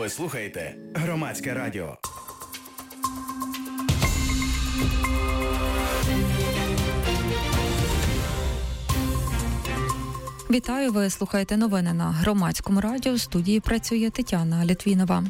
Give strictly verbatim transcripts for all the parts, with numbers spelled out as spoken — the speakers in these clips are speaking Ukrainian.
Ви слухаєте Громадське радіо. Вітаю, ви слухаєте новини на Громадському радіо. В студії працює Тетяна Літвінова.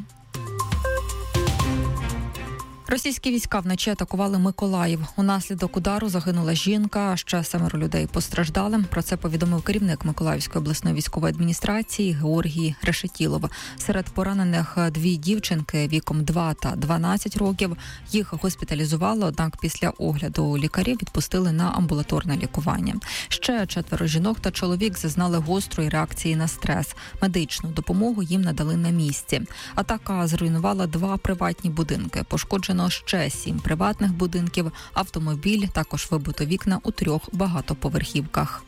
Російські війська вночі атакували Миколаїв. Унаслідок удару загинула жінка, а ще семеро людей постраждали. Про це повідомив керівник Миколаївської обласної військової адміністрації Георгій Решетілов. Серед поранених дві дівчинки віком два та дванадцять років. Їх госпіталізували, однак після огляду лікарів відпустили на амбулаторне лікування. Ще четверо жінок та чоловік зазнали гострої реакції на стрес. Медичну допомогу їм надали на місці. Атака зруйнувала два приватні будинки. Пошкоджено ще сім приватних будинків, автомобіль, також вибито вікна у трьох багатоповерхівках.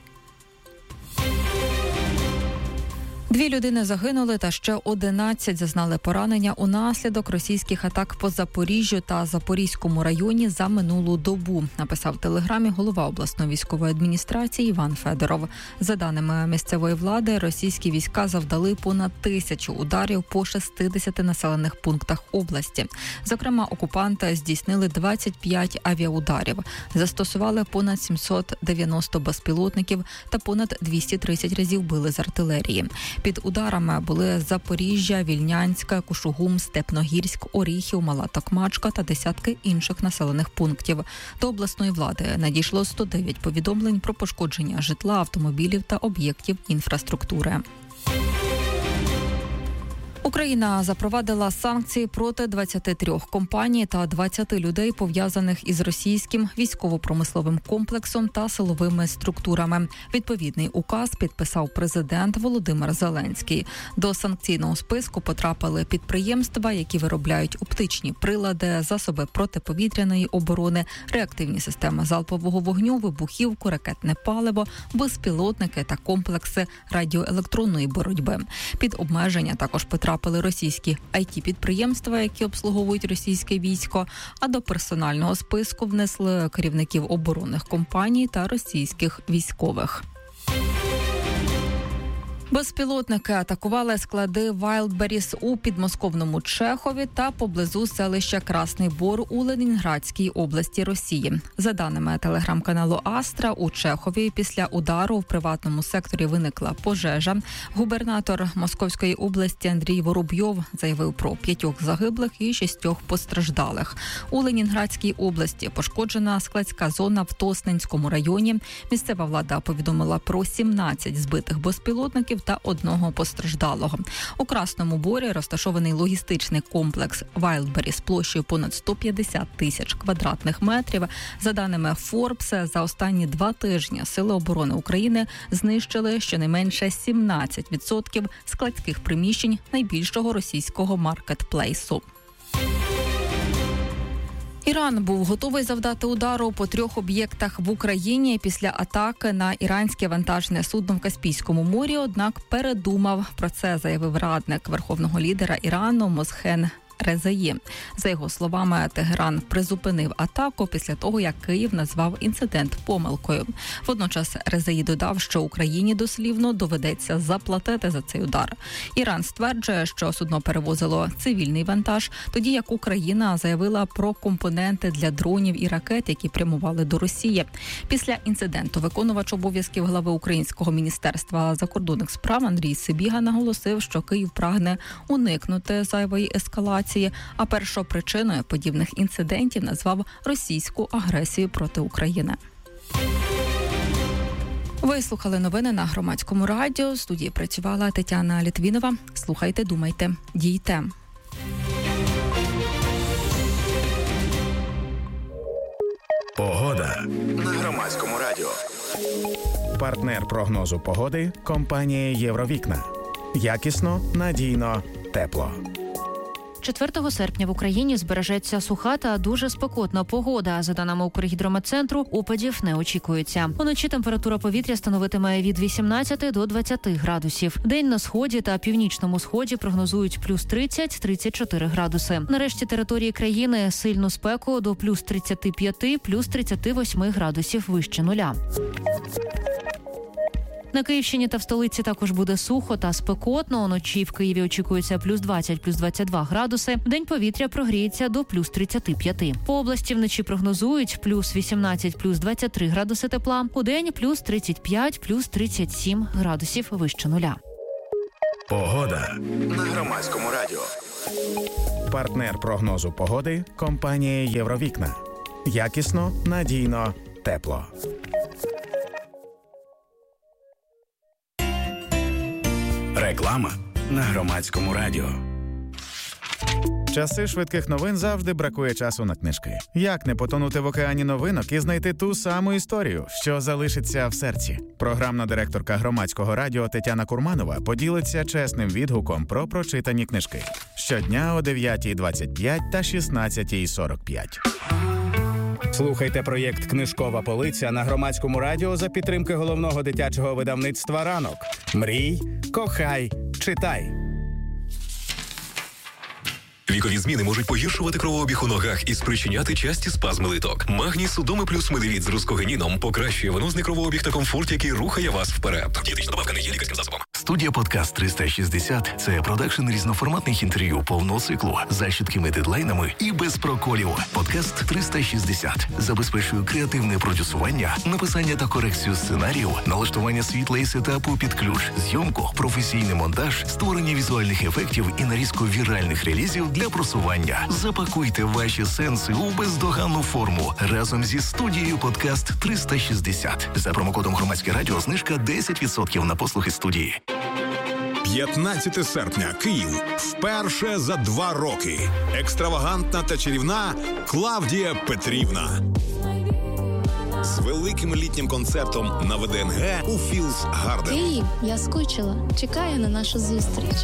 Дві людини загинули та ще одинадцять зазнали поранення унаслідок російських атак по Запоріжжю та Запорізькому районі за минулу добу, написав в телеграмі голова обласної військової адміністрації Іван Федоров. За даними місцевої влади, російські війська завдали понад тисячу ударів по шістдесяти населених пунктах області. Зокрема, окупанти здійснили двадцять п'ять авіаударів, застосували понад сімсот дев'яносто безпілотників та понад двісті тридцять разів били з артилерії. Під ударами були Запоріжжя, Вільнянська, Кушугум, Степногірськ, Оріхів, Мала Токмачка та десятки інших населених пунктів. До обласної влади надійшло сто дев'ять повідомлень про пошкодження житла, автомобілів та об'єктів інфраструктури. Україна запровадила санкції проти двадцяти трьох компаній та двадцяти людей, пов'язаних із російським військово-промисловим комплексом та силовими структурами. Відповідний указ підписав президент Володимир Зеленський. До санкційного списку потрапили підприємства, які виробляють оптичні прилади, засоби протиповітряної оборони, реактивні системи залпового вогню, вибухівку, ракетне паливо, безпілотники та комплекси радіоелектронної боротьби. Під обмеження також потрапили Трапили російські ай ті-підприємства, які обслуговують російське військо, а до персонального списку внесли керівників оборонних компаній та російських військових. Безпілотники атакували склади Wildberries у підмосковному Чехові та поблизу селища Красний Бор у Ленінградській області Росії. За даними телеграм-каналу Астра, у Чехові після удару в приватному секторі виникла пожежа. Губернатор Московської області Андрій Воробйов заявив про п'ятьох загиблих і шістьох постраждалих. У Ленінградській області пошкоджена складська зона в Тосненському районі. Місцева влада повідомила про сімнадцять збитих безпілотників та одного постраждалого. У Красному Борі розташований логістичний комплекс Wildberries площею понад сто п'ятдесят тисяч квадратних метрів. За даними Forbes, за останні два тижні Сили оборони України знищили щонайменше сімнадцять відсотків складських приміщень найбільшого російського маркетплейсу. Іран був готовий завдати удару по трьох об'єктах в Україні після атаки на іранське вантажне судно в Каспійському морі, однак передумав. Про це заявив радник верховного лідера Ірану Мосхен Резаї. За його словами, Тегеран призупинив атаку після того, як Київ назвав інцидент помилкою. Водночас Резаї додав, що Україні дослівно доведеться заплатити за цей удар. Іран стверджує, що судно перевозило цивільний вантаж, тоді як Україна заявила про компоненти для дронів і ракет, які прямували до Росії. Після інциденту виконувач обов'язків глави Українського міністерства закордонних справ Андрій Сибіга наголосив, що Київ прагне уникнути зайвої ескалації, а першопричиною подібних інцидентів назвав російську агресію проти України. Ви слухали новини на Громадському радіо. В студії працювала Тетяна Літвінова. Слухайте, думайте, дійте. Погода на Громадському радіо. Партнер прогнозу погоди – компанія «Євровікна». Якісно, надійно, тепло. четвертого серпня в Україні збережеться суха та дуже спекотна погода. За даними Укргідрометцентру, опадів не очікується. Уночі температура повітря становитиме від вісімнадцяти до двадцяти градусів. День на сході та північному сході прогнозують плюс тридцять - тридцять чотири градуси. На решті території країни сильну спеку до плюс тридцяти п'яти - плюс тридцяти восьми градусів вище нуля. На Київщині та в столиці також буде сухо та спекотно. Уночі в Києві очікується плюс двадцять, плюс двадцять два градуси. Вдень повітря прогріється до плюс тридцять п'ять. По області вночі прогнозують плюс вісімнадцять, плюс двадцять три градуси тепла. Удень плюс тридцять п'ять, плюс тридцять сім градусів вище нуля. Погода на Громадському радіо. Партнер прогнозу погоди – компанія «Євровікна». Якісно, надійно, тепло. Реклама на Громадському радіо. Часи швидких новин завжди бракує часу на книжки. Як не потонути в океані новинок і знайти ту саму історію, що залишиться в серці? Програмна директорка Громадського радіо Тетяна Курманова поділиться чесним відгуком про прочитані книжки. Щодня о дев'ятій двадцять п'ять та шістнадцятій сорок п'ять. Слухайте проєкт «Книжкова полиця» на Громадському радіо за підтримки головного дитячого видавництва «Ранок». Мрій, кохай, читай. Вікові зміни можуть погіршувати кровообіг у ногах і спричиняти часті спазми литок. Магній Судоми плюс Медивіт з рускогеніном покращує венозний кровообіг та комфорт, який рухає вас вперед. Дієтична добавка не є лікарським засобом. Студія «Подкаст триста шістдесят» – це продакшн різноформатних інтерв'ю повного циклу за чіткими дедлайнами і без проколів. «Подкаст триста шістдесят» забезпечує креативне продюсування, написання та корекцію сценарію, налаштування світла і сетапу під ключ, зйомку, професійний монтаж, створення візуальних ефектів і нарізку віральних релізів для просування. Запакуйте ваші сенси у бездоганну форму разом зі студією «Подкаст триста шістдесят». За промокодом «Громадське радіо» знижка десять відсотків на послуги студії. п'ятнадцяте серпня. Київ. Вперше за два роки. Екстравагантна та чарівна Клавдія Петрівна. З великим літнім концертом на ВДНГ у Філдс Гарден. Київ, я скучила. Чекаю на нашу зустріч.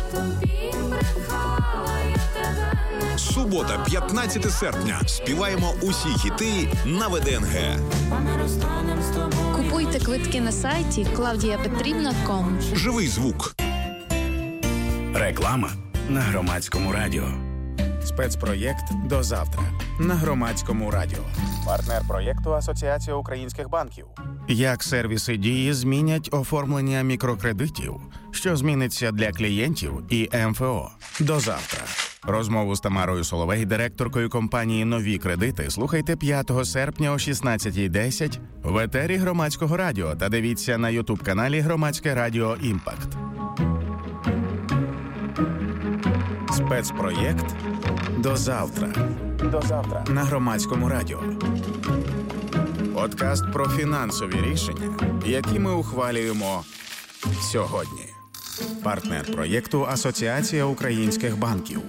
Субота, п'ятнадцяте серпня. Співаємо усі хіти на ВДНГ. Купуйте квитки на сайті клавдія петрівна крапка ком. Живий звук. Реклама на Громадському радіо. Спецпроєкт «До завтра» на Громадському радіо. Партнер проєкту Асоціація українських банків. Як сервіси Дії змінять оформлення мікрокредитів, що зміниться для клієнтів і ем еф о. До завтра. Розмову з Тамарою Соловей, директоркою компанії «Нові кредити», слухайте п'ятого серпня о шістнадцятій десять в етері Громадського радіо та дивіться на ютуб-каналі Громадське радіо «Імпакт». Спецпроєкт «До завтра». До завтра на Громадському радіо. Подкаст про фінансові рішення, які ми ухвалюємо сьогодні. Партнер проєкту Асоціація українських банків.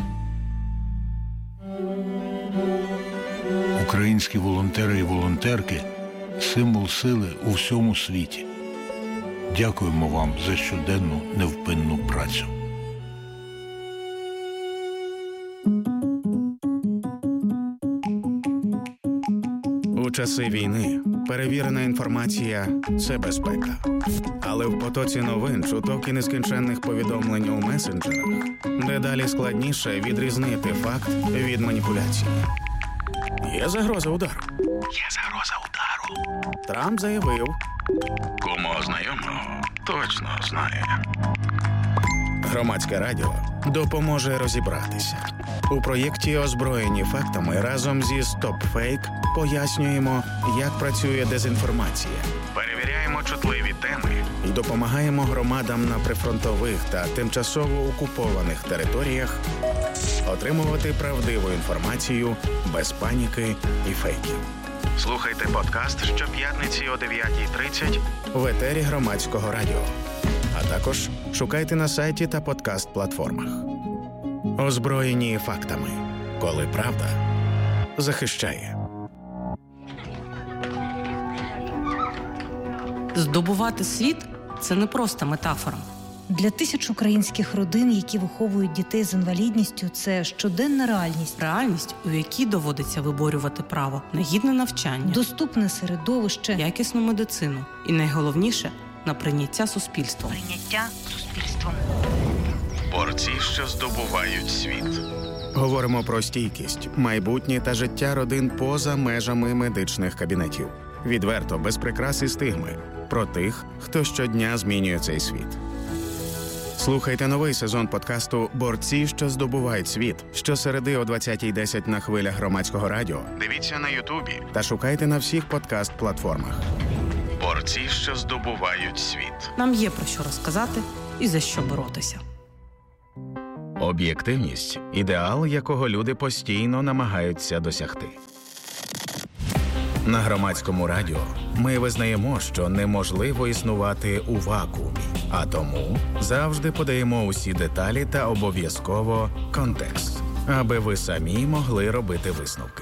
Українські волонтери і волонтерки – символ сили у всьому світі. Дякуємо вам за щоденну невпинну працю. У часи війни перевірена інформація – це безпека. Але в потоці новин, чуток і нескінченних повідомлень у месенджерах дедалі складніше відрізнити факт від маніпуляції. Є загроза удару. Є загроза удару. Трамп заявив. Кому знайомо, точно знає. Громадське радіо допоможе розібратися. У проєкті «Озброєні фактами» разом зі «Стоп Фейк» пояснюємо, як працює дезінформація. Перевіряємо чутливі теми і допомагаємо громадам на прифронтових та тимчасово окупованих територіях отримувати правдиву інформацію без паніки і фейків. Слухайте подкаст щоп'ятниці о дев'ятій тридцять в етері Громадського радіо. А також шукайте на сайті та подкаст-платформах. Озброєні фактами. Коли правда захищає. Здобувати світ – це не просто метафора. Для тисяч українських родин, які виховують дітей з інвалідністю, це щоденна реальність. Реальність, у якій доводиться виборювати право на гідне навчання, доступне середовище, якісну медицину і, найголовніше, на прийняття суспільством. Прийняття суспільством. Борці, що здобувають світ. Говоримо про стійкість, майбутнє та життя родин поза межами медичних кабінетів. Відверто, без прикрас і стигми. про тих, хто щодня змінює цей світ. Слухайте новий сезон подкасту «Борці, що здобувають світ» щосереди о двадцятій десять на хвилях Громадського радіо. Дивіться на Ютубі та шукайте на всіх подкаст-платформах. «Борці, що здобувають світ». Нам є про що розказати і за що боротися. Об'єктивність – ідеал, якого люди постійно намагаються досягти. На Громадському радіо ми визнаємо, що неможливо існувати у вакуумі, а тому завжди подаємо усі деталі та обов'язково контекст, аби ви самі могли робити висновки.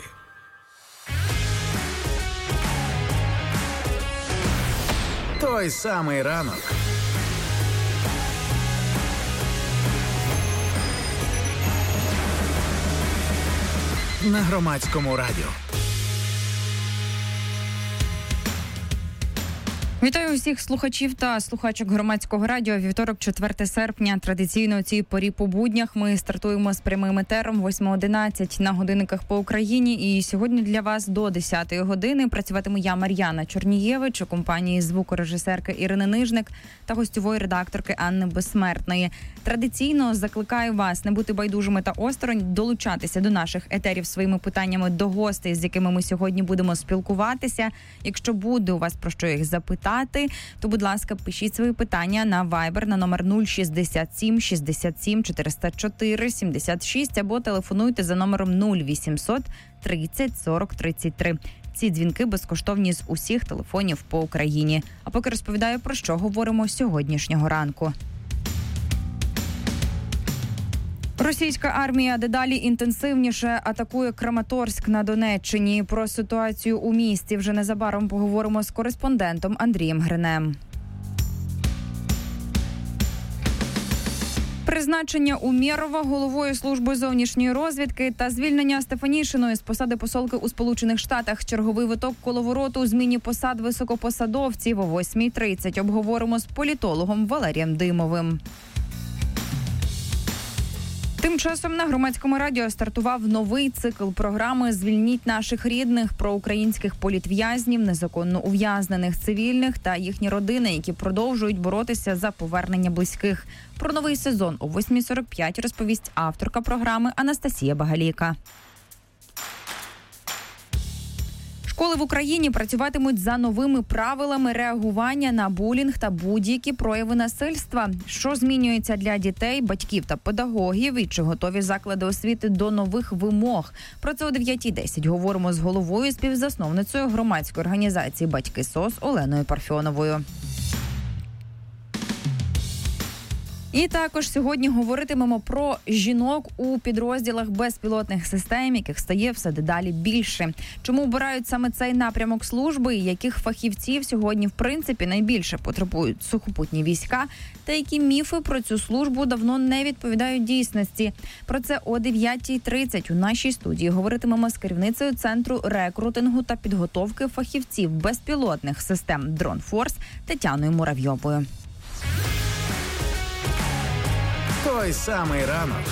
Той самий ранок. На Громадському радіо. Вітаю усіх слухачів та слухачок Громадського радіо. Вівторок, четверте серпня. Традиційно у цій порі по буднях ми стартуємо з прямим етером восьма одинадцять на годинниках по Україні. І сьогодні для вас до десятої години працюватиму я, Мар'яна Чорнієвич, у компанії звукорежисерки Ірини Нижник та гостьової редакторки Анни Безсмертної. Традиційно закликаю вас не бути байдужими та осторонь, долучатися до наших етерів своїми питаннями до гостей, з якими ми сьогодні будемо спілкуватися. Якщо буде у вас про що їх запитати, то, будь ласка, пишіть свої питання на Viber на номер нуль шістдесят сім шістдесят сім чотириста чотири сімдесят шість або телефонуйте за номером нуль вісімсот тридцять сорок тридцять три. Ці дзвінки безкоштовні з усіх телефонів по Україні. А поки розповідаю, про що говоримо сьогоднішнього ранку. Російська армія дедалі інтенсивніше атакує Краматорськ на Донеччині. Про ситуацію у місті вже незабаром поговоримо з кореспондентом Андрієм Гринем. Призначення Умєрова головою служби зовнішньої розвідки та звільнення Стефанішиної з посади посолки у Сполучених Штатах. Черговий виток коловороту у зміні посад високопосадовців о восьмій тридцять. Обговоримо з політологом Валерієм Димовим. Тим часом на Громадському радіо стартував новий цикл програми «Звільніть наших рідних» про українських політв'язнів, незаконно ув'язнених цивільних та їхні родини, які продовжують боротися за повернення близьких. Про новий сезон о восьмій сорок п'ять розповість авторка програми Анастасія Багаліка. Школи в Україні працюватимуть за новими правилами реагування на булінг та будь-які прояви насильства. Що змінюється для дітей, батьків та педагогів і чи готові заклади освіти до нових вимог? Про це о дев'ятій десять говоримо з головою співзасновницею громадської організації «Батьки СОС» Оленою Парфьоновою. І також сьогодні говоритимемо про жінок у підрозділах безпілотних систем, яких стає все дедалі більше. Чому обирають саме цей напрямок служби, і яких фахівців сьогодні, в принципі, найбільше потребують сухопутні війська, та які міфи про цю службу давно не відповідають дійсності. Про це о дев'ятій тридцять у нашій студії говоритимемо з керівницею Центру рекрутингу та підготовки фахівців безпілотних систем «Дронфорс» Тетяною Муравйовою. Той самий ранок.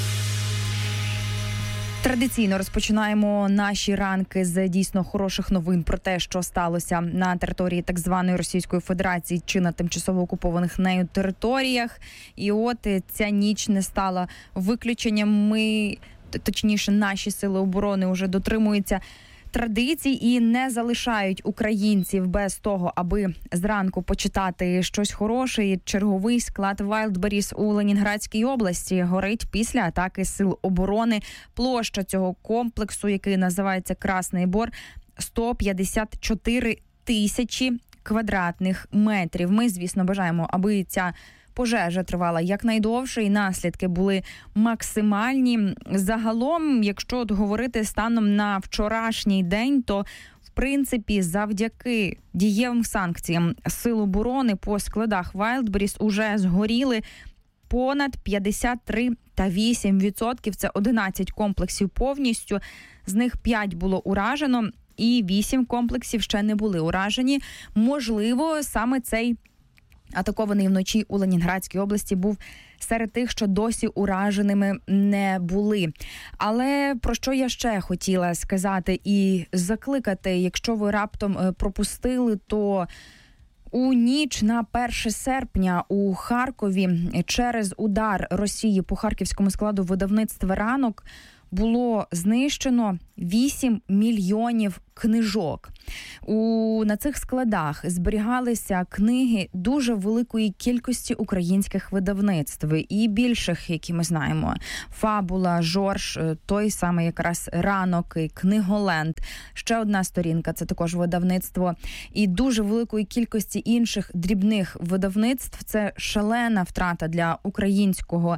Традиційно розпочинаємо наші ранки з дійсно хороших новин про те, що сталося на території так званої Російської Федерації чи на тимчасово окупованих нею територіях. І от ця ніч не стала виключенням. Ми, точніше, наші сили оборони вже дотримуються традицій і не залишають українців без того, аби зранку почитати щось хороше. І черговий склад Вайлдберріс у Ленінградській області горить після атаки сил оборони. Площа цього комплексу, який називається Красний Бор, сто п'ятдесят чотири тисячі квадратних метрів. Ми, звісно, бажаємо, аби ця пожежа тривала якнайдовше і наслідки були максимальні. Загалом, якщо от говорити станом на вчорашній день, то в принципі завдяки дієвим санкціям сил оборони по складах Вайлдберріс уже згоріли понад п'ятдесят три та вісім відсотків. Це одинадцять комплексів повністю. З них п'ять було уражено і вісім комплексів ще не були уражені. Можливо, саме цей атакований вночі у Ленінградській області був серед тих, що досі ураженими не були. Але про що я ще хотіла сказати і закликати, якщо ви раптом пропустили, то У ніч на перше серпня у Харкові через удар Росії по харківському складу видавництва «Ранок» було знищено вісім мільйонів книжок. У, на цих складах зберігалися книги дуже великої кількості українських видавництв і більших, які ми знаємо. «Фабула», «Жорж», той самий якраз «Ранок», «Книголенд». Ще одна сторінка – це також видавництво. І дуже великої кількості інших дрібних видавництв. Це шалена втрата для українського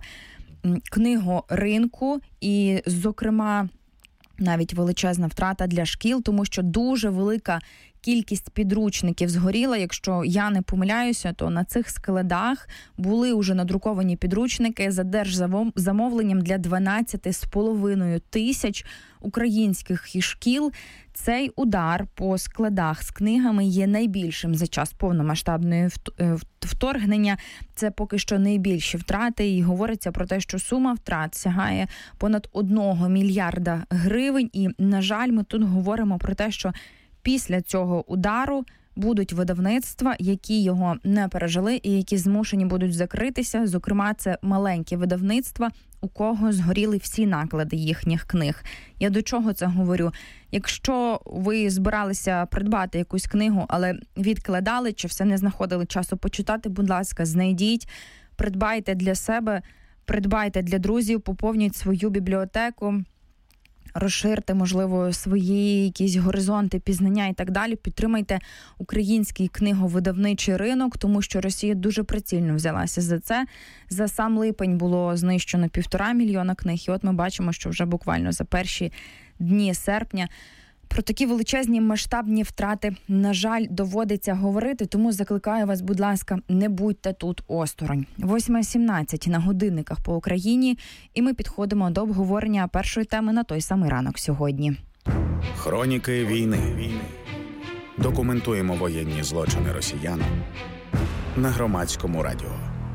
книгоринку і, зокрема, навіть величезна втрата для шкіл, тому що дуже велика кількість підручників згоріла. Якщо я не помиляюся, то на цих складах були вже надруковані підручники за держзамовленням для дванадцять з половиною тисяч українських шкіл. Цей удар по складах з книгами є найбільшим за час повномасштабної вторгнення. Це поки що найбільші втрати, і говориться про те, що сума втрат сягає понад одного мільярда гривень. І, на жаль, ми тут говоримо про те, що після цього удару будуть видавництва, які його не пережили і які змушені будуть закритися. Зокрема, це маленькі видавництва, у кого згоріли всі наклади їхніх книг. Я до чого це говорю? Якщо ви збиралися придбати якусь книгу, але відкладали чи все не знаходили часу почитати, будь ласка, знайдіть, придбайте для себе, придбайте для друзів, поповніть свою бібліотеку, розширте, можливо, свої якісь горизонти пізнання і так далі. Підтримайте український книговидавничий ринок, тому що Росія дуже прицільно взялася за це. За сам липень було знищено півтора мільйона книг, і от ми бачимо, що вже буквально за перші дні серпня про такі величезні масштабні втрати, на жаль, доводиться говорити, тому закликаю вас, будь ласка, не будьте тут осторонь. восьма сімнадцять на годинниках по Україні, і ми підходимо до обговорення першої теми на той самий ранок сьогодні. Хроніки війни. Документуємо воєнні злочини росіян на Громадському радіо.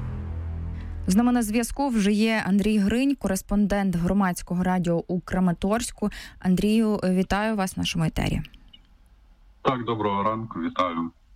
З нами на зв'язку вже є Андрій Гринь, кореспондент Громадського радіо у Краматорську. Андрію, вітаю вас в нашому етері. Так, доброго ранку, вітаю.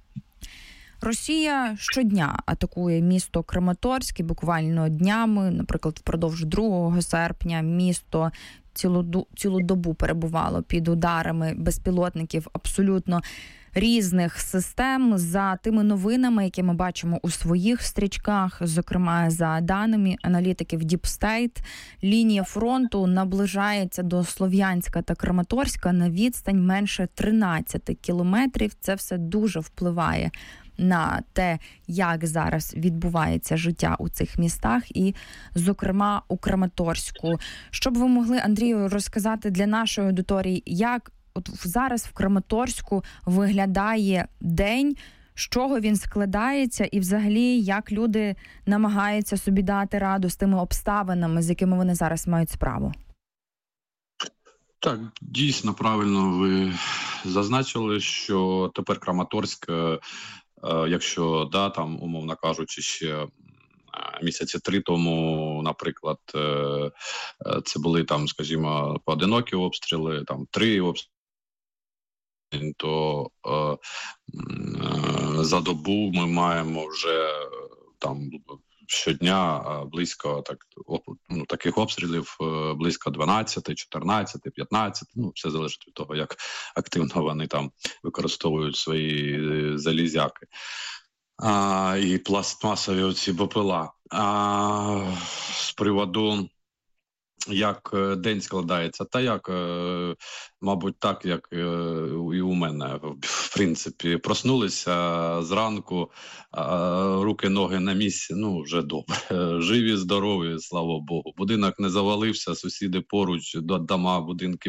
Росія щодня атакує місто Краматорськ, буквально днями, наприклад, впродовж другого серпня місто цілу, цілу добу перебувало під ударами безпілотників абсолютно різних систем. За тими новинами, які ми бачимо у своїх стрічках, зокрема за даними аналітиків Deep State, лінія фронту наближається до Слов'янська та Краматорська на відстань менше тринадцять кілометрів. Це все дуже впливає на те, як зараз відбувається життя у цих містах і, зокрема, у Краматорську. Щоб ви могли, Андрію, розказати для нашої аудиторії, як от зараз в Краматорську виглядає день, з чого він складається і взагалі як люди намагаються собі дати раду з тими обставинами, з якими вони зараз мають справу? Так, дійсно правильно ви зазначили, що тепер Краматорськ, якщо, да, там, умовно кажучи, ще місяці три тому, наприклад, це були там, скажімо, поодинокі обстріли, там три обстріли, то е, е, за добу ми маємо вже там щодня близько так, ну, таких обстрілів близько дванадцять, чотирнадцять, п'ятнадцять, ну, все залежить від того, як активно вони там використовують свої залізяки. А, і пластмасові оці БПЛА. А, з приводу як день складається, та як, мабуть, так, як і у мене. В принципі, проснулися зранку, руки, ноги на місці, ну, вже добре. Живі, здорові, слава Богу. Будинок не завалився, сусіди поруч, дома, будинки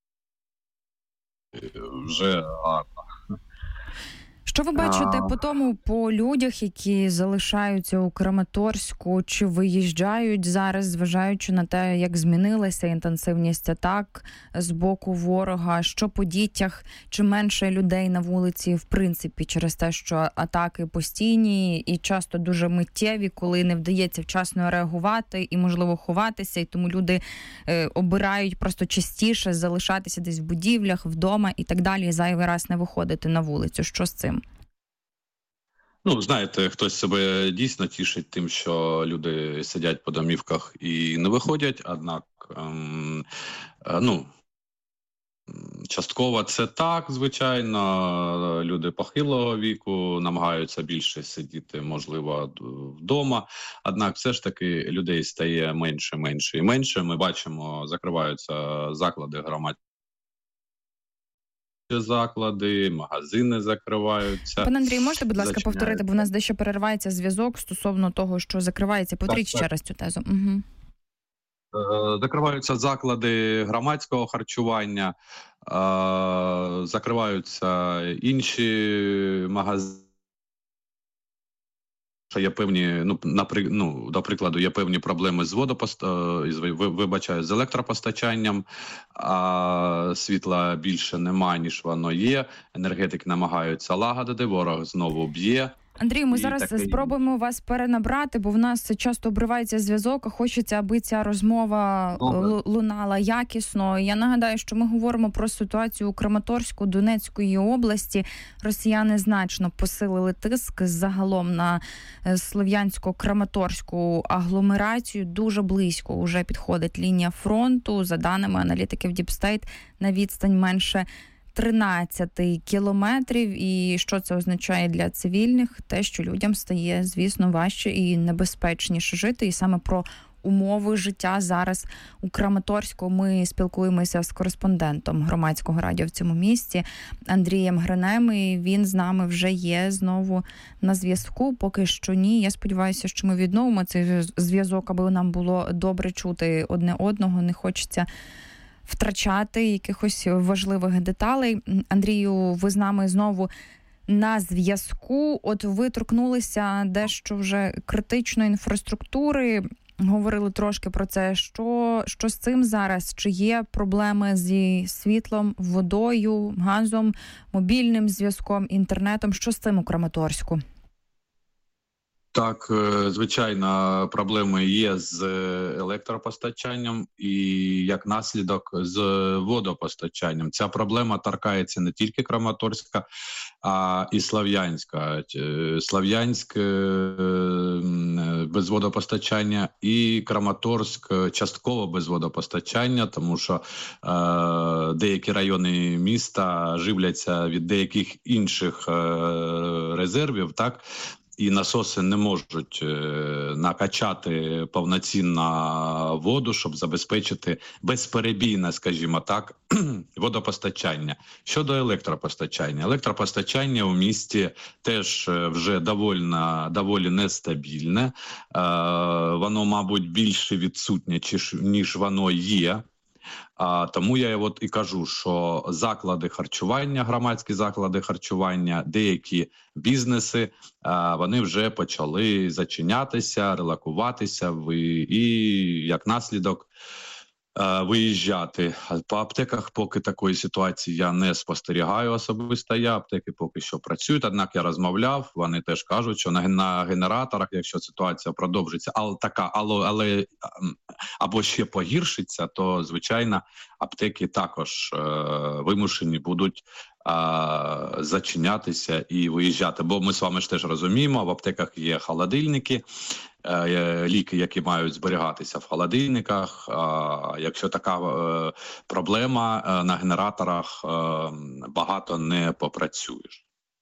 вже гарно. Що ви бачите по тому, по людях, які залишаються у Краматорську, чи виїжджають зараз, зважаючи на те, як змінилася інтенсивність атак з боку ворога, що по дітях, чи менше людей на вулиці, в принципі, через те, що атаки постійні і часто дуже миттєві, коли не вдається вчасно реагувати і, можливо, ховатися, і тому люди е, обирають просто частіше залишатися десь в будівлях, вдома і так далі, і зайвий раз не виходити на вулицю. Що з цим? Ну, знаєте, хтось себе дійсно тішить тим, що люди сидять по домівках і не виходять, однак, ем, е, ну, частково це так, звичайно, люди похилого віку намагаються більше сидіти, можливо, вдома, однак все ж таки людей стає менше, менше і менше. Ми бачимо, закриваються заклади громадські. Заклади, магазини закриваються. Пане Андрій, можете, будь ласка, Зачиняють. повторити, бо в нас дещо переривається зв'язок стосовно того, що закривається. Повторіть ще раз цю тезу. Угу. Закриваються заклади громадського харчування, закриваються інші магазини. Є певні, ну, напри, ну, до прикладу, є певні проблеми з водопост... вибачаю, з електропостачанням, а світла більше немає, ніж воно є. Енергетики намагаються лагодити, ворог знову б'є. Андрій, ми зараз таке... спробуємо вас перенабрати, бо в нас часто обривається зв'язок, а хочеться, аби ця розмова Добре. лунала якісно. Я нагадаю, що ми говоримо про ситуацію у Краматорську, Донецької області. Росіяни значно посилили тиск загалом на Слов'янсько-Краматорську агломерацію. Дуже близько вже підходить лінія фронту. За даними аналітиків Діпстейт, на відстань менше тринадцять кілометрів. І що це означає для цивільних? Те, що людям стає, звісно, важче і небезпечніше жити. І саме про умови життя зараз у Краматорську ми спілкуємося з кореспондентом громадського радіо в цьому місті Андрієм Гринем. І він з нами вже є знову на зв'язку. Поки що ні. Я сподіваюся, що ми відновимо цей зв'язок, аби нам було добре чути одне одного. Не хочеться втрачати якихось важливих деталей. Андрію, ви з нами знову на зв'язку. От ви торкнулися дещо вже критичної інфраструктури, говорили трошки про це. Що, що з цим зараз? Чи є проблеми зі світлом, водою, газом, мобільним зв'язком, інтернетом? Що з цим у Краматорську? Так, звичайно, проблеми є з електропостачанням і, як наслідок, з водопостачанням. Ця проблема торкається не тільки Краматорська, а і Слов'янська. Слов'янськ без водопостачання і Краматорськ частково без водопостачання, тому що е, деякі райони міста живляться від деяких інших е, резервів, так? І насоси не можуть е, накачати повноцінно воду, щоб забезпечити безперебійне, скажімо так, водопостачання. Щодо електропостачання. Електропостачання у місті теж вже доволі, доволі нестабільне. Е, воно, мабуть, більше відсутнє, ніж воно є. А, тому я от і кажу, що заклади харчування, громадські заклади харчування, деякі бізнеси, а, вони вже почали зачинятися, релокуватися і, як наслідок, а, виїжджати. По аптеках поки такої ситуації я не спостерігаю особисто. Я аптеки поки що працюють, однак я розмовляв, вони теж кажуть, що на, на генераторах, якщо ситуація продовжиться, але така, але, але або ще погіршиться, то, звичайно, аптеки також е, вимушені будуть е, зачинятися і виїжджати. Бо ми з вами ж теж розуміємо, в аптеках є холодильники, е, ліки, які мають зберігатися в холодильниках. Е, якщо така е, проблема, е, на генераторах е, багато не попрацюєш.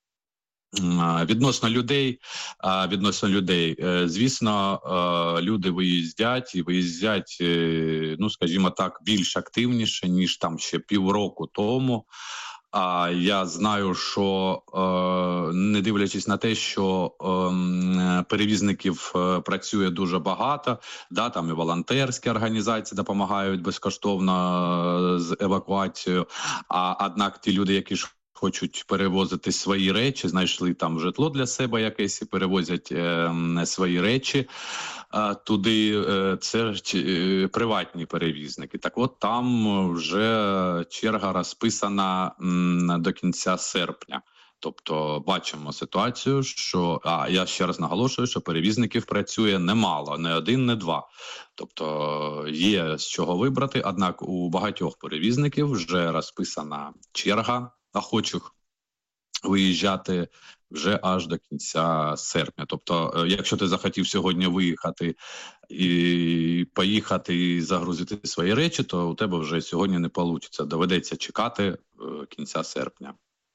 Відносно людей, відносно людей, звісно, люди виїздять і виїздять, ну, скажімо так, більш активніше, ніж там ще півроку тому. А я знаю, що, не дивлячись на те, що перевізників працює дуже багато, да, там і волонтерські організації допомагають безкоштовно з евакуацією, а однак ті люди, які ж хочуть перевозити свої речі, знайшли там житло для себе якесь і перевозять е, свої речі е, туди. Е, це е, приватні перевізники. Так от там вже черга розписана м, до кінця серпня. Тобто бачимо ситуацію, що, а я ще раз наголошую, що перевізників працює немало, не один, не два. Тобто є з чого вибрати, однак у багатьох перевізників вже розписана черга охочих виїжджати вже аж до кінця серпня. Тобто, якщо ти захотів сьогодні виїхати і поїхати і загрузити свої речі, то у тебе вже сьогодні не вийде. Доведеться чекати кінця серпня.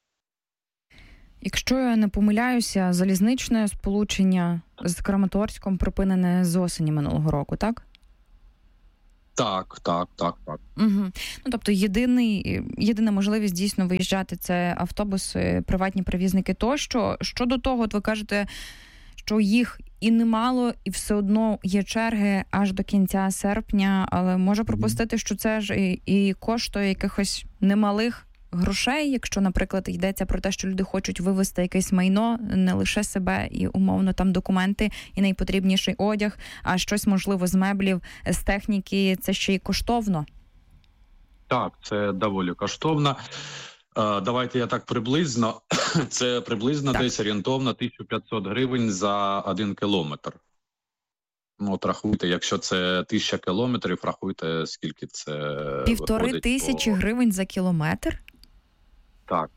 Якщо я не помиляюся, залізничне сполучення з Краматорськом припинене з осені минулого року, так? Так, так, так, так. Угу. Ну, тобто єдиний, єдина можливість дійсно виїжджати – це автобуси, приватні перевізники тощо. Щодо того, от ви кажете, що їх і немало, і все одно є черги аж до кінця серпня, але можу припустити, що це ж і, і коштує якихось немалих грошей, якщо, наприклад, йдеться про те, що люди хочуть вивезти якесь майно, не лише себе і, умовно, там документи і найпотрібніший одяг, а щось, можливо, з меблів, з техніки, це ще й коштовно. Так, це доволі коштовно. Давайте я так приблизно. Це приблизно так. Десь орієнтовно тисяча п'ятсот гривень за один кілометр. Ну, от рахуйте, якщо це тисяча кілометрів, рахуйте, скільки це Півтори тисячі по... гривень за кілометр? Так.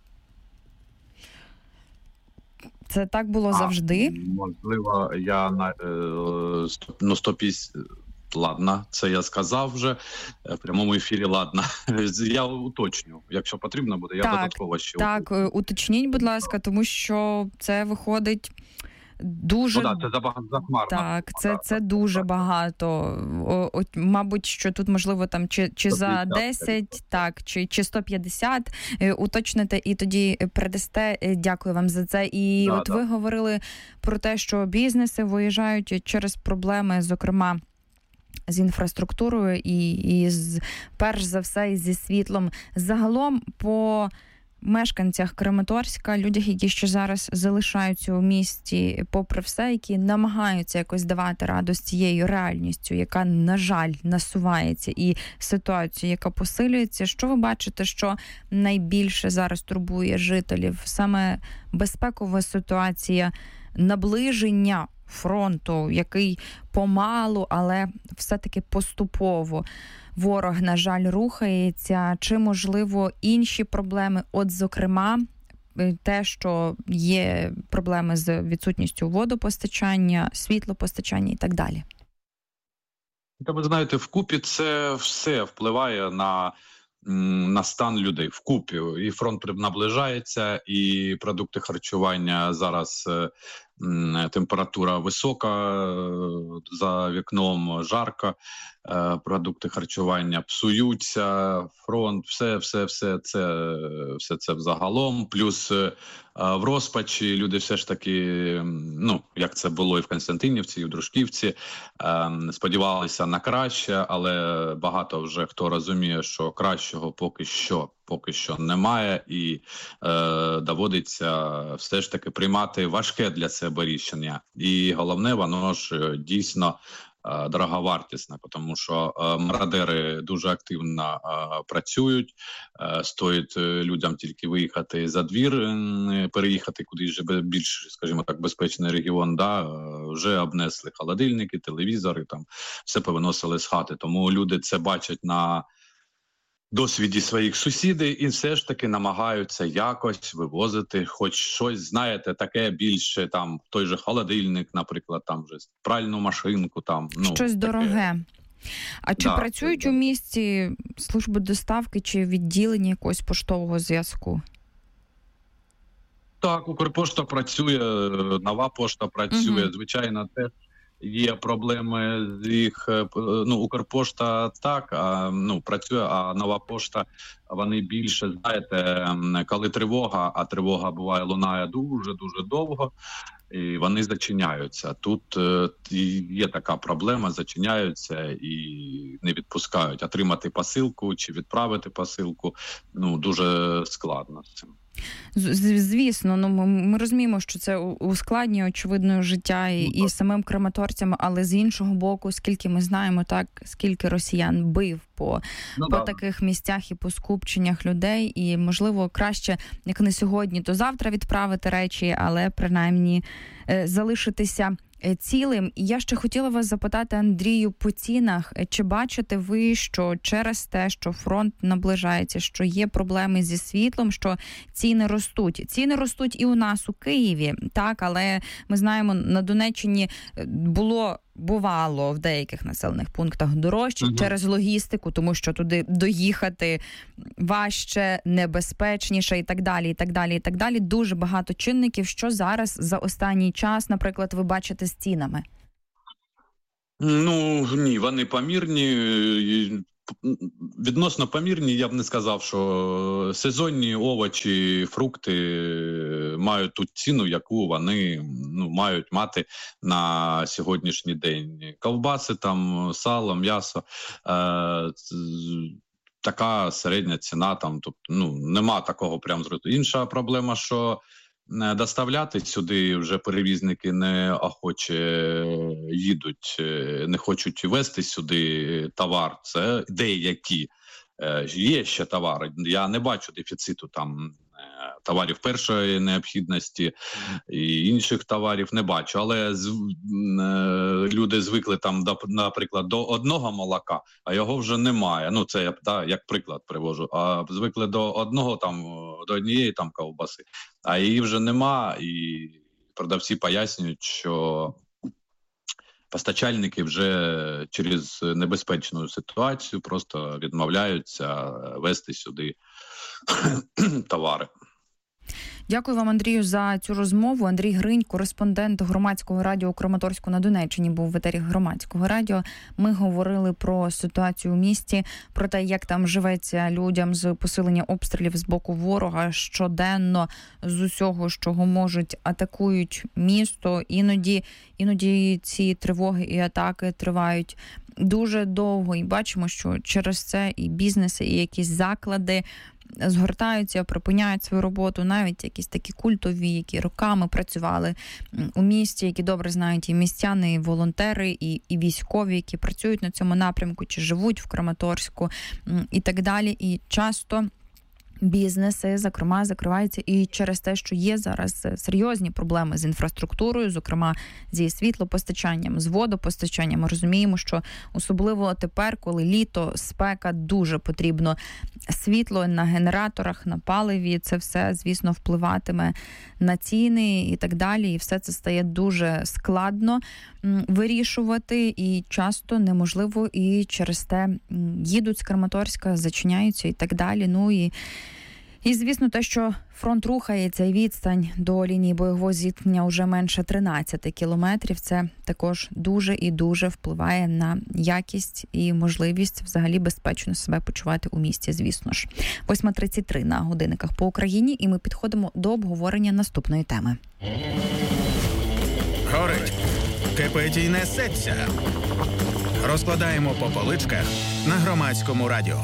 Це так було а, завжди? Можливо, я на ну, сто п'ятдесят... Ладно, це я сказав вже в прямому ефірі, ладно. Я уточню, якщо потрібно буде, я так, додатково ще Так, уточню. Уточніть, будь ласка, тому що це виходить дуже... Ну, да, це захмарно. Так, це, це дуже багато. О, о, мабуть, що тут, можливо, там чи, чи за десять, так, чи, чи сто п'ятдесят уточните і тоді передасте. Дякую вам за це. І да, от да. ви говорили про те, що бізнеси виїжджають через проблеми, зокрема, з інфраструктурою і, і з, перш за все, і зі світлом. Загалом, по мешканцях Краматорська, людях, які ще зараз залишаються у місті, попри все, які намагаються якось давати раду з цією реальністю, яка, на жаль, насувається, і ситуацію, яка посилюється. Що ви бачите, що найбільше зараз турбує жителів? Саме безпекова ситуація, наближення фронту, який помалу, але все-таки поступово ворог, на жаль, рухається, чи, можливо, інші проблеми, от, зокрема, те, що є проблеми з відсутністю водопостачання, світлопостачання і так далі? Та ви знаєте, вкупі це все впливає на на стан людей вкупі. І фронт наближається, і продукти харчування зараз, температура висока, за вікном жарко, продукти харчування псуються, фронт, все, все, все це, все це взагалом. Плюс в розпачі люди все ж таки, ну, як це було і в Константинівці, і в Дружківці, сподівалися на краще, але багато вже хто розуміє, що кращого поки що, поки що немає, і е, доводиться все ж таки приймати важке для себе рішення. І головне, воно ж дійсно е, дороговартісне, тому що е, мародери дуже активно е, працюють, е, стоїть людям тільки виїхати за двір, е, переїхати кудись більш, скажімо так, безпечний регіон, да, е, вже обнесли холодильники, телевізори, там все повиносили з хати, тому люди це бачать на досвіді своїх сусідів і все ж таки намагаються якось вивозити хоч щось, знаєте, таке більше, там, той же холодильник, наприклад, там вже пральну машинку, там, ну, щось таке дороге. А чи да, працюють да. у місті служби доставки чи відділення якогось поштового зв'язку? Так, Укрпошта працює, Нова пошта працює, угу. Звичайно, теж є проблеми з їх, ну, Укрпошта так, а, ну, працює, а Нова пошта, вони більше, знаєте, коли тривога, а тривога буває лунає дуже-дуже довго, і вони зачиняються. Тут е, є така проблема, зачиняються і не відпускають. Отримати посилку чи відправити посилку, ну, дуже складно з цим. Звісно, ну ми розуміємо, що це ускладнює, очевидно, життя і, і самим краматорцям, але з іншого боку, скільки ми знаємо, так, скільки росіян бив по, ну, по таких місцях і по скупченнях людей, і, можливо, краще, як не сьогодні, то завтра відправити речі, але, принаймні, залишитися цілим. І я ще хотіла вас запитати, Андрію, по цінах. Чи бачите ви, що через те, що фронт наближається, що є проблеми зі світлом, що ціни ростуть? Ціни ростуть і у нас у Києві, так, але ми знаємо, на Донеччині було бувало в деяких населених пунктах дорожче угу. через логістику, тому що туди доїхати важче, небезпечніше і так далі, і так далі, і так далі. Дуже багато чинників. Що зараз за останній час, наприклад, ви бачите з цінами? Ну, ні, вони помірні. Відносно помірні, я б не сказав, що сезонні овочі, фрукти мають ту ціну, яку вони ну, мають мати на сьогоднішній день. Ковбаси, там, сало, м'ясо, е- така середня ціна, там, тобто, ну, нема такого прям зросту. Інша проблема, що доставляти сюди вже перевізники не охоче їдуть, не хочуть везти сюди товар. Це деякі. Є ще товари. Я не бачу дефіциту там товарів першої необхідності і інших товарів не бачу. Але з, люди звикли там, до, наприклад, до одного молока, а його вже немає. Ну, це я да, як приклад привожу. А звикли до одного там, до однієї там ковбаси, а її вже нема. І продавці пояснюють, що постачальники вже через небезпечну ситуацію просто відмовляються везти сюди товари. Дякую вам, Андрію, за цю розмову. Андрій Гринь, кореспондент Громадського радіо у Краматорську на Донеччині, був в етері Громадського радіо. Ми говорили про ситуацію у місті, про те, як там живеться людям з посилення обстрілів з боку ворога щоденно, з усього, з чого можуть, атакують місто. Іноді, іноді ці тривоги і атаки тривають дуже довго. І бачимо, що через це і бізнеси, і якісь заклади згортаються, припиняють свою роботу, навіть якісь такі культові, які роками працювали у місті, які добре знають і містяни, і волонтери, і, і військові, які працюють на цьому напрямку, чи живуть в Краматорську і так далі. І часто бізнеси, зокрема, закриваються і через те, що є зараз серйозні проблеми з інфраструктурою, зокрема зі світлопостачанням, з водопостачанням. Ми розуміємо, що особливо тепер, коли літо, спека, дуже потрібно світло на генераторах, на паливі. Це все, звісно, впливатиме на ціни і так далі. І все це стає дуже складно вирішувати і часто неможливо, і через те їдуть з Краматорська, зачиняються і так далі. Ну і І, звісно, те, що фронт рухається і відстань до лінії бойового зіткнення вже менше тринадцять кілометрів, це також дуже і дуже впливає на якість і можливість взагалі безпечно себе почувати у місті, звісно ж. восьма тридцять три на годинниках по Україні, і ми підходимо до обговорення наступної теми. Горить, кипить і несеться. Розкладаємо по поличках на Громадському радіо.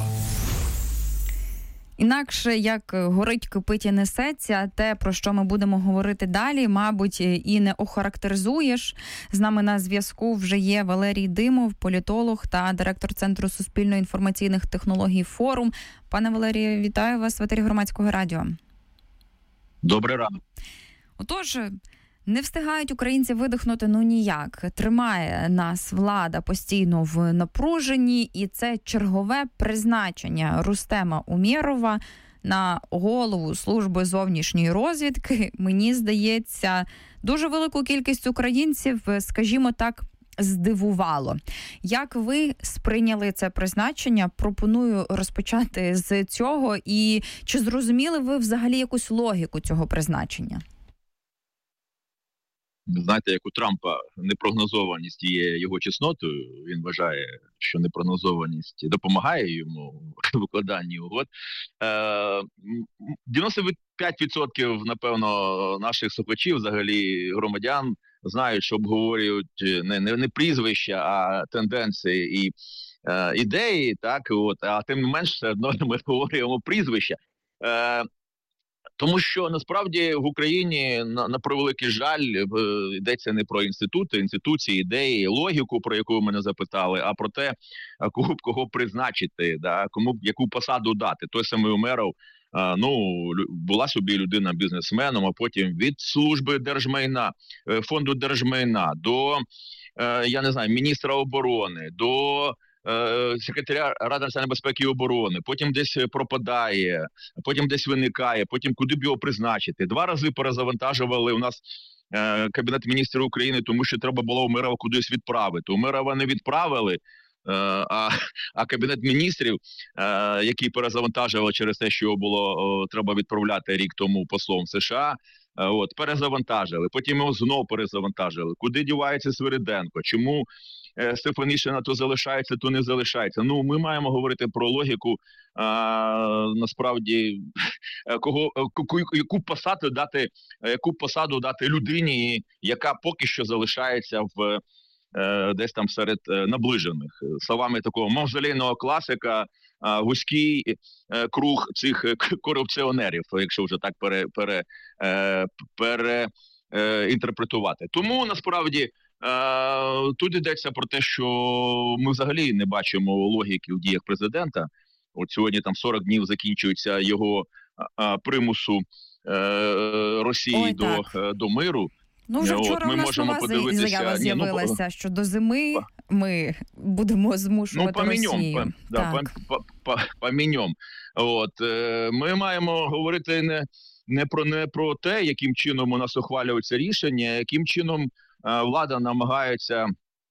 Інакше, як горить, кипить і несеться, те, про що ми будемо говорити далі, мабуть, і не охарактеризуєш. З нами на зв'язку вже є Валерій Димов, політолог та директор Центру суспільно-інформаційних технологій «Форум». Пане Валерію, вітаю вас в етері Громадського радіо. Добрий ранок. Отож, не встигають українці видихнути ну ніяк. Тримає нас влада постійно в напруженні, і це чергове призначення Рустема Умєрова на голову служби зовнішньої розвідки. Мені здається, дуже велику кількість українців, скажімо так, здивувало. Як ви сприйняли це призначення? Пропоную розпочати з цього. І чи зрозуміли ви взагалі якусь логіку цього призначення? Знаєте, як у Трампа непрогнозованість є його чеснотою, він вважає, що непрогнозованість допомагає йому в викладанні угод. дев'яносто п'ять відсотків, напевно, наших слухачів, взагалі громадян, знають, що обговорюють не, не, не прізвища, а тенденції і е, ідеї, так, от, а тим не менш, все одно ми говоримо прізвища. Е, Тому що, насправді, в Україні, на, на превеликий жаль, йдеться не про інститути, інституції, ідеї, логіку, про яку ви мене запитали, а про те, кого б кого призначити, да, кому б яку посаду дати. Той самий Умєров ну, була собі людина бізнесменом, а потім від служби держмайна, фонду держмайна до, я не знаю, міністра оборони, до секретаря Ради національної безпеки і оборони, потім десь пропадає, потім десь виникає, потім куди б його призначити. Два рази перезавантажували у нас Кабінет міністрів України, тому що треба було Умєрова кудись відправити. Умєрова не відправили, а, а Кабінет міністрів, який перезавантажував через те, що його було треба відправляти рік тому послом США, от, перезавантажили. Потім його знов перезавантажили. Куди дівається Свириденко? Чому Стефанишина то залишається, то не залишається? Ну, ми маємо говорити про логіку, а, насправді, кого, яку посаду дати, яку посаду дати людині, яка поки що залишається в десь там серед наближених. Словами такого мавзолейного класика, вузький круг цих корупціонерів, якщо вже так пере, пере, пере, інтерпретувати. Тому, насправді, тут йдеться про те, що ми взагалі не бачимо логіки в діях президента. От сьогодні там сорок днів закінчується його примусу Росії Ой, до, до миру. Ну, вже вчора От, у нас нова заява з'явилася, ну, що до зими ми будемо змушувати ну, Росію. По, да, по, по, поміньом. От, ми маємо говорити не, не, про, не про те, яким чином у нас ухвалюються рішення, яким чином а, влада намагається,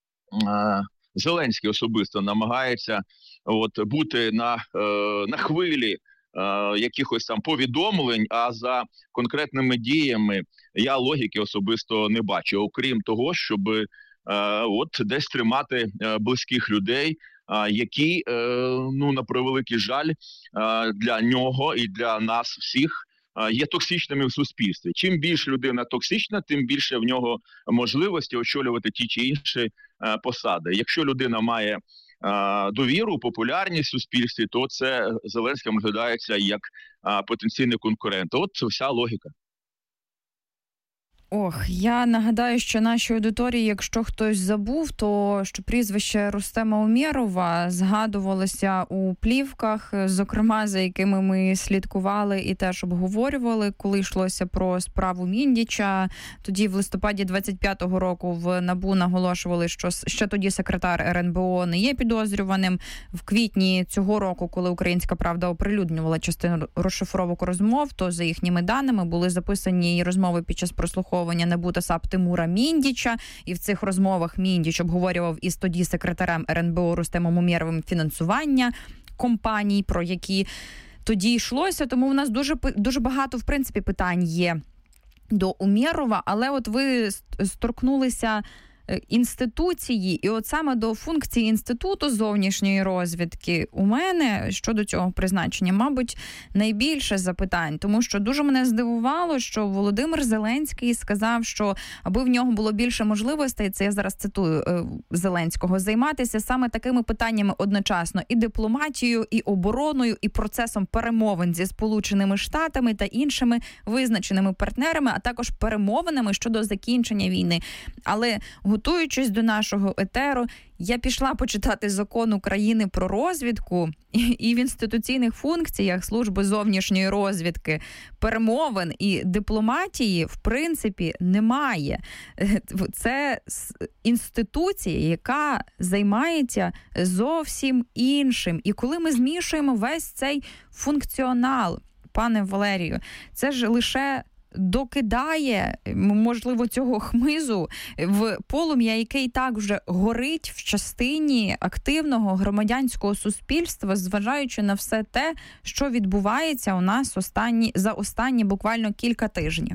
а, Зеленський особисто намагається от, бути на, а, на хвилі якихось там повідомлень, а за конкретними діями я логіки особисто не бачу, окрім того, щоб е, от десь тримати е, близьких людей, е, які, е, ну, на превеликий жаль, е, для нього і для нас всіх е, є токсичними в суспільстві. Чим більше людина токсична, тим більше в нього можливості очолювати ті чи інші е, посади. Якщо людина має довіру, популярність в суспільстві, то це Зеленський розглядається як а, потенційний конкурент. От це вся логіка. Ох, я нагадаю, що нашій аудиторії, якщо хтось забув, то що прізвище Рустема Умєрова згадувалося у плівках, зокрема, за якими ми слідкували і теж обговорювали, коли йшлося про справу Міндіча. Тоді в листопаді двадцять п'ятого року в НАБУ наголошували, що ще тоді секретар ер ен бе о не є підозрюваним. В квітні цього року, коли «Українська правда» оприлюднювала частину розшифровок розмов, то за їхніми даними були записані розмови під час прослуховування НАБУ та САП Тимура Міндіча, і в цих розмовах Міндіч обговорював із тоді секретарем ер ен бе о Рустемом Умєровим фінансування компаній, про які тоді йшлося. Тому в нас дуже, дуже багато, в принципі, питань є до Умєрова, але от ви сторкнулися інституції, і от саме до функції Інституту зовнішньої розвідки у мене щодо цього призначення, мабуть, найбільше запитань, тому що дуже мене здивувало, що Володимир Зеленський сказав, що аби в нього було більше можливостей, це я зараз цитую Зеленського, займатися саме такими питаннями одночасно: і дипломатією, і обороною, і процесом перемовин зі Сполученими Штатами та іншими визначеними партнерами, а також перемовинами щодо закінчення війни. Але готуючись до нашого етеру, я пішла почитати закон України про розвідку, і в інституційних функціях служби зовнішньої розвідки перемовин і дипломатії, в принципі, немає. Це інституція, яка займається зовсім іншим. І коли ми змішуємо весь цей функціонал, пане Валерію, це ж лише докидає, можливо, цього хмизу в полум'я, яке і так вже горить в частині активного громадянського суспільства, зважаючи на все те, що відбувається у нас останні, за останні буквально кілька тижнів.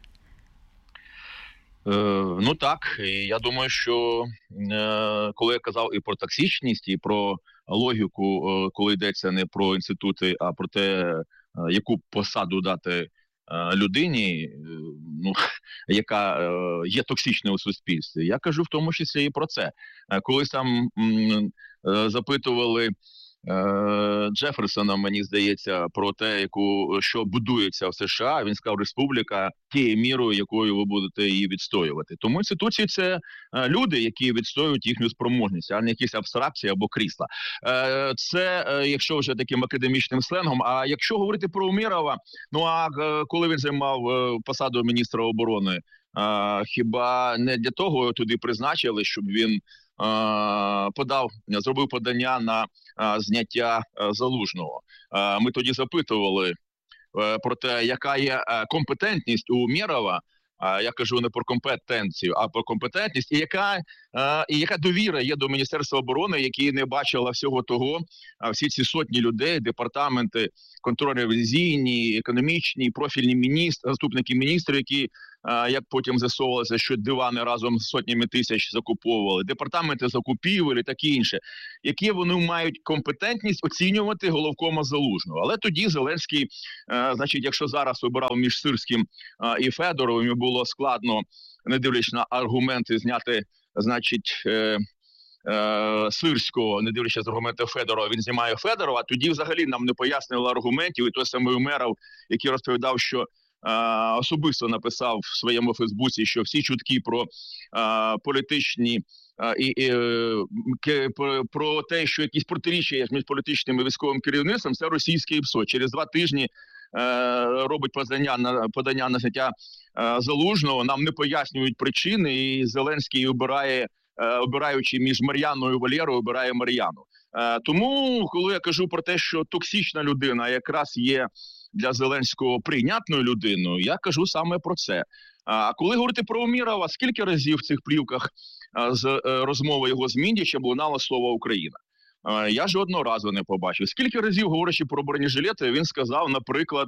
Е, ну так, я думаю, що е, коли я казав і про токсичність, і про логіку, е, коли йдеться не про інститути, а про те, е, яку посаду дати людині, ну, яка е, є токсичною у суспільстві. Я кажу в тому числі і про це. Колись там м, е, запитували Джеферсона, мені здається, про те, яку що будується в США. Він сказав, республіка тією мірою, якою ви будете її відстоювати. Тому інституції – це люди, які відстоюють їхню спроможність, а не якісь абстракції або крісла. Це, якщо вже таким академічним сленгом. А якщо говорити про Умєрова, ну а коли він займав посаду міністра оборони, хіба не для того туди призначили, щоб він подав, зробив подання на зняття Залужного? Ми тоді запитували про те, яка є компетентність у Умєрова. Я кажу не про компетенцію, а про компетентність. І яка, і яка довіра є до Міністерства оборони, які не бачила всього того, всі ці сотні людей, департаменти, контрольно-ревізійні, економічні, профільні міністри, заступники міністрів, які, як потім з'ясовувалося, що дивани разом з сотнями тисяч закуповували, департаменти закупівель і таке інше, які вони мають компетентність оцінювати головкома Залужного. Але тоді Зеленський, значить, якщо зараз вибирав між Сирським і Федоровим, і було складно, не дивлячись на аргументи, зняти, значить, Сирського, не дивлячись з аргументи Федорова, він знімає Федорова, тоді взагалі нам не пояснили аргументів, і той самий Умєров, який розповідав, що а, особисто написав в своєму Фейсбуці, що всі чутки про а, політичні а, і, і к, про, про те, що якісь протиріччя між політичним і військовим керівництвом, це російське ПСО. Через два тижні а, робить подання на, подання на зняття а, Залужного, нам не пояснюють причини, і Зеленський обирає, обираючи між Мар'яною і Валерою, обирає Мар'яну. Тому, коли я кажу про те, що токсична людина якраз є для Зеленського прийнятною людиною, я кажу саме про це. А коли говорити про Умєрова, скільки разів в цих плівках з розмови його з Міндічем лунало слово «Україна»? Я жодного разу не побачив. Скільки разів, говорячи про бронежилети, він сказав, наприклад,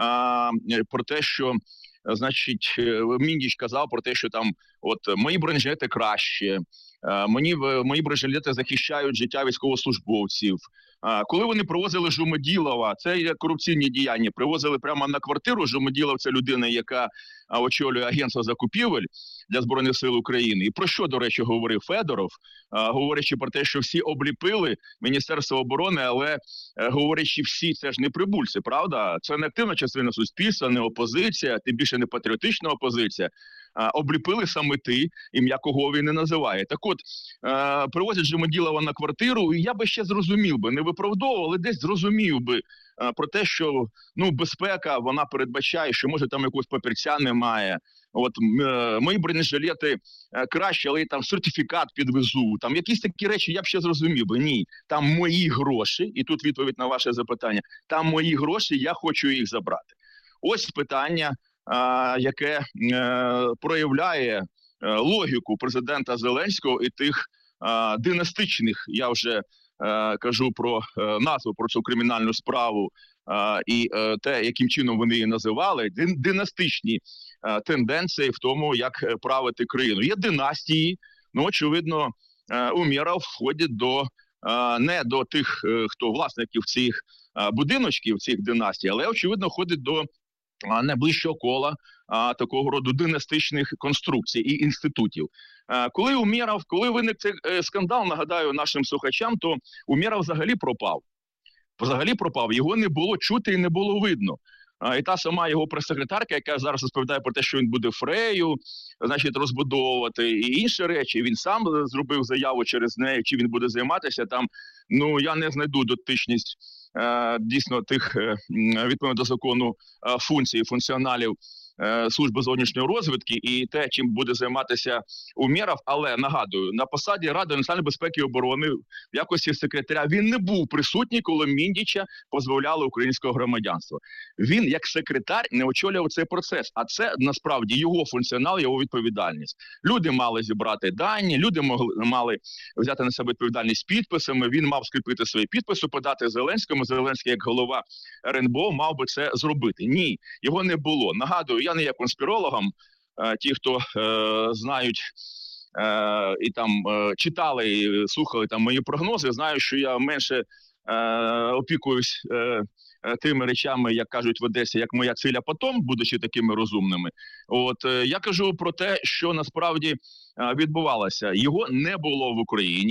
про те, що, значить, Міндіч казав про те, що там от мої бронежилети краще, мені мої бронежилети захищають життя військовослужбовців. Коли вони привозили Жумеділова, це є корупційні діяння, привозили прямо на квартиру. Жумеділов – це людина, яка очолює агентство закупівель для Збройних сил України. І про що, до речі, говорив Федоров, говорячи про те, що всі обліпили Міністерство оборони, але говорячи всі, це ж не прибульці, правда? Це не активна частина суспільства, не опозиція, тим більше не патріотична опозиція. Обліпили саме ти, ім'я кого він не називає. Так от, е, привозять Жумеділова на квартиру, і я би ще зрозумів би, не виправдовував, але десь зрозумів би е, про те, що ну, безпека, вона передбачає, що може там якогось папірця немає. От е, мої бронежилети е, краще, але там сертифікат підвезу, там якісь такі речі я б ще зрозумів би. Ні, там мої гроші, і тут відповідь на ваше запитання, там мої гроші, я хочу їх забрати. Ось питання, яке е, проявляє е, логіку президента Зеленського і тих е, династичних, я вже е, кажу про е, назву, про цю кримінальну справу е, і е, те, яким чином вони її називали, дин, династичні е, тенденції в тому, як правити країну. Є династії, ну, очевидно, е, Умєров входить до, е, не до тих, е, хто власників цих е, будиночків, цих династій, але, очевидно, входить до найближчого кола а, такого роду династичних конструкцій і інститутів. А, коли Умєров, коли виник цей е, скандал, нагадаю нашим слухачам, то Умєров взагалі пропав. Взагалі пропав. Його не було чути і не було видно. А, і та сама його прес-секретарка, яка зараз розповідає про те, що він буде Фрею, значить, розбудовувати і інші речі. Він сам зробив заяву через неї, чи він буде займатися там. Ну, я не знайду дотичність дійсно тих, відповідно до закону, функцій, функціоналів Служби зовнішньої розвідки і те, чим буде займатися Умєров. Але, нагадую, на посаді Ради національної безпеки і оборони в якості секретаря він не був присутній, коли Міндіча позбавляли українського громадянства. Він, як секретар, не очолював цей процес, а це, насправді, його функціонал, його відповідальність. Люди мали зібрати дані, люди могли, мали взяти на себе відповідальність підписами, він мав скріпити свої підписи, подати Зеленському, Зеленський, як голова ер ен бе о, мав би це зробити. Ні, його не було. Нагадую, я не є конспірологом, ті, хто е, знають е, і там е, читали і слухали там мої прогнози, знають, що я менше е, опікуюсь е, тими речами, як кажуть в Одесі, як моя циля потом, будучи такими розумними. От е, я кажу про те, що насправді е, відбувалося. Його не було в Україні.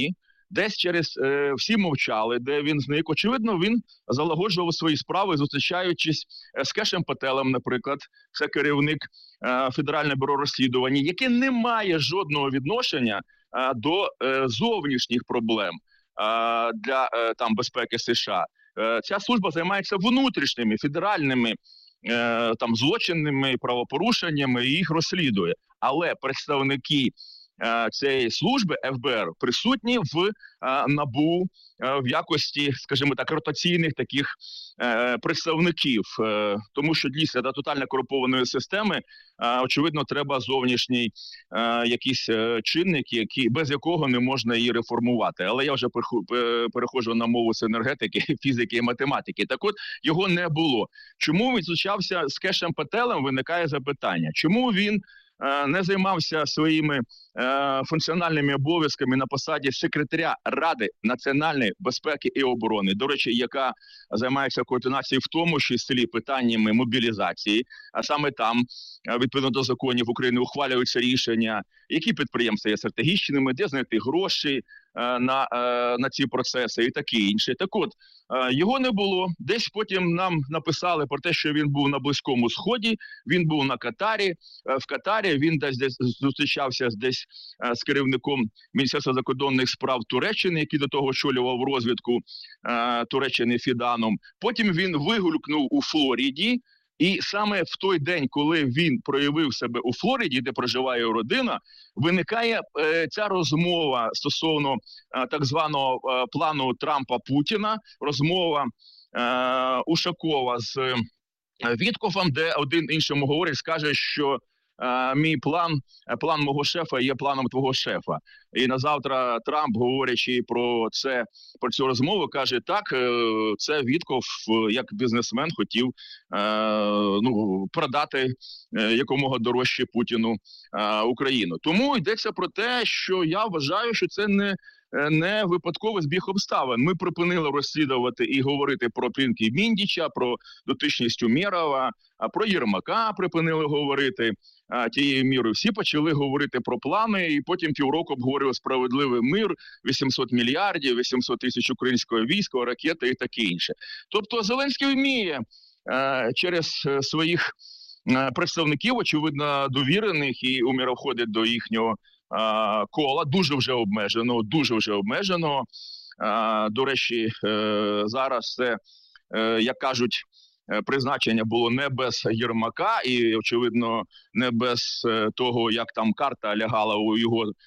десь через е, всі мовчали, де він зник. Очевидно, він залагоджував свої справи, зустрічаючись з Кешем Пателем, наприклад, це керівник е, Федерального бюро розслідувань, яке не має жодного відношення е, до е, зовнішніх проблем е, для е, там безпеки США. Е, ця служба займається внутрішніми федеральними е, там злочинними правопорушеннями і їх розслідує. Але представники цієї служби еф бе ер присутні в НАБУ в якості, скажімо так, ротаційних таких представників. Тому що дійсно до тотально корумпованої системи, очевидно, треба зовнішній якийсь чинник, який, без якого не можна її реформувати. Але я вже переходжу на мову з енергетики, фізики і математики. Так от, його не було. Чому він зустрічався з Кешем Пателем, виникає запитання. Чому він не займався своїми е, функціональними обов'язками на посаді секретаря Ради національної безпеки і оборони, до речі, яка займається координацією в тому числі питаннями мобілізації, а саме там, відповідно до законів України, ухвалюються рішення, які підприємства є стратегічними, де знайти гроші е, на, е, на ці процеси і таке інше. Так от, е, його не було. Десь потім нам написали про те, що він був на Близькому Сході, він був на Катарі. Е, в Катарі він десь, десь зустрічався десь е, з керівником Міністерства закордонних справ Туреччини, який до того очолював розвідку е, Туреччини Фіданом. Потім він вигулькнув у Флориді. І саме в той день, коли він проявив себе у Флориді, де проживає родина, виникає е, ця розмова стосовно е, так званого е, плану Трампа-Путіна, розмова е, Ушакова з е, Віткофом, де один іншому говорить, скаже, що Uh, мій план, план мого шефа є планом твого шефа. І на завтра Трамп, говорячи про це, про цю розмову, каже, так, це Вітков, як бізнесмен, хотів uh, ну, продати uh, якомога дорожче Путіну uh, Україну. Тому йдеться про те, що я вважаю, що це не не випадковий збіг обставин. Ми припинили розслідувати і говорити про Плінки Міндіча, про дотичність Умєрова, а про Єрмака припинили говорити а, тією мірою. Всі почали говорити про плани, і потім півроку обговорювали справедливий мир, вісімсот мільярдів, вісімсот тисяч українського війська, ракети і таке інше. Тобто Зеленський вміє а, через своїх а, представників, очевидно, довірених, і Умєров входить до їхнього а, кола, дуже вже обмежено, дуже вже обмежено. А, до речі, е, зараз це, е, як кажуть, призначення було не без Єрмака і, очевидно, не без того, як там карта лягала у його е,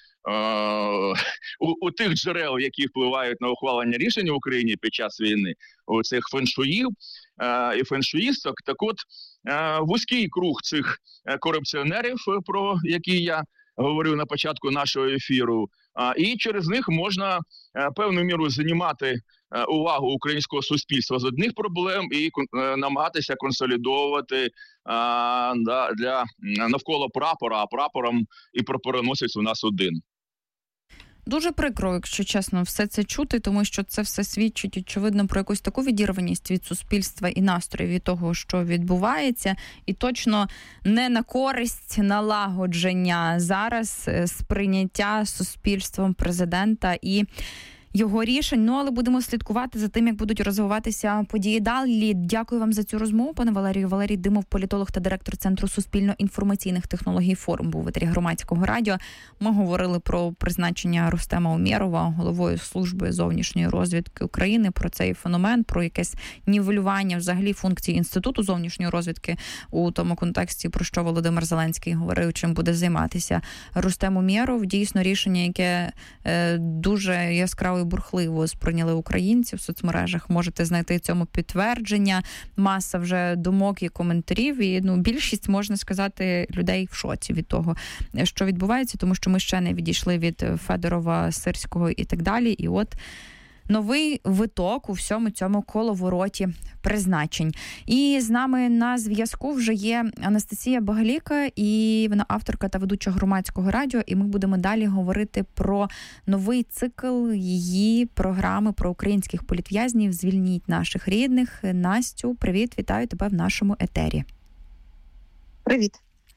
у, у тих джерел, які впливають на ухвалення рішень в Україні під час війни, у цих феншуїв е, і феншуїсток. Так от, е, вузький круг цих корупціонерів, про які я говорив на початку нашого ефіру, е, і через них можна е, певною мірою знімати увагу українського суспільства з одних проблем і е, намагатися консолідовувати а, да, для навколо прапора, а прапором і прапороносець у нас один. Дуже прикро, якщо чесно, все це чути, тому що це все свідчить, очевидно, про якусь таку відірваність від суспільства і настроїв від того, що відбувається, і точно не на користь налагодження зараз сприйняття суспільством президента і його рішень. Ну, але будемо слідкувати за тим, як будуть розвиватися події далі. Дякую вам за цю розмову, пане Валерію. Валерій Димов, політолог та директор Центру суспільно-інформаційних технологій «Форум», був в етері Громадського радіо. Ми говорили про призначення Рустема Умєрова головою служби зовнішньої розвідки України, про цей феномен, про якесь нівелювання взагалі функцій Інституту зовнішньої розвідки у тому контексті, про що Володимир Зеленський говорив, чим буде займатися Рустем Умєров. Дійсно, рішення, яке е, дуже яскраво бурхливо сприйняли українці в соцмережах. Можете знайти цьому підтвердження. Маса вже думок і коментарів. І ну, більшість, можна сказати, людей в шоці від того, що відбувається, тому що ми ще не відійшли від Федорова, Сирського і так далі. І от новий виток у всьому цьому коловороті призначень. І з нами на зв'язку вже є Анастасія Багаліка, і вона авторка та ведуча Громадського радіо, і ми будемо далі говорити про новий цикл її програми про українських політв'язнів «Звільніть наших рідних». Настю, привіт, вітаю тебе в нашому етері. Привіт.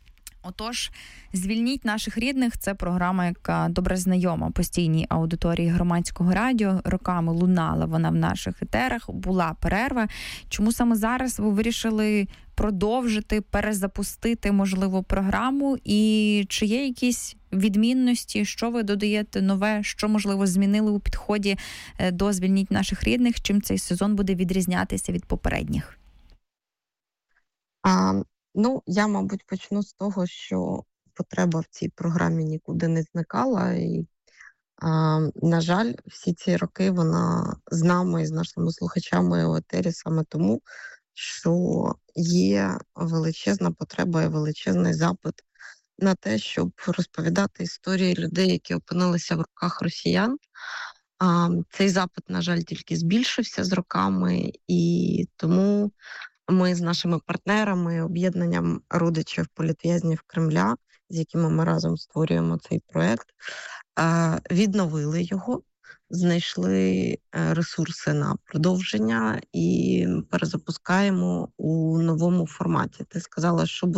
Отож, «Звільніть наших рідних» – це програма, яка добре знайома постійній аудиторії Громадського радіо. Роками лунала вона в наших етерах, була перерва. Чому саме зараз ви вирішили продовжити, перезапустити, можливо, програму? І чи є якісь відмінності, що ви додаєте нове, що, можливо, змінили у підході до «Звільніть наших рідних», чим цей сезон буде відрізнятися від попередніх? А... Ну, я, мабуть, почну з того, що потреба в цій програмі нікуди не зникала. І, а, на жаль, всі ці роки вона з нами і з нашими слухачами у етері саме тому, що є величезна потреба і величезний запит на те, щоб розповідати історії людей, які опинилися в руках росіян. А, цей запит, на жаль, тільки збільшився з роками, і тому ми з нашими партнерами, об'єднанням родичів політв'язнів Кремля, з якими ми разом створюємо цей проєкт, відновили його, знайшли ресурси на продовження і перезапускаємо у новому форматі. Ти сказала, що